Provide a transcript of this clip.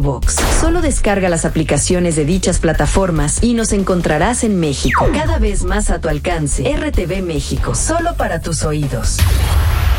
VOX. Solo descarga las aplicaciones de dichas plataformas y nos encontrarás en México. Cada vez más a tu alcance. RTV México, solo para tus oídos.